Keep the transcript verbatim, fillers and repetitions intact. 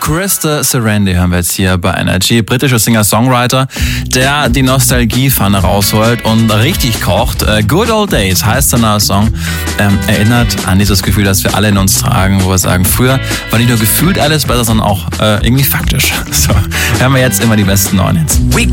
Krista Serendi hören wir jetzt hier bei Energy. Britischer Singer-Songwriter, der die Nostalgiepfanne rausholt und richtig kocht. Good Old Days heißt der neue Song. Ähm, erinnert an dieses Gefühl, das wir alle in uns tragen, wo wir sagen, früher war nicht nur gefühlt alles besser, sondern auch äh, irgendwie faktisch. So, hören wir jetzt immer die besten neuen Hits.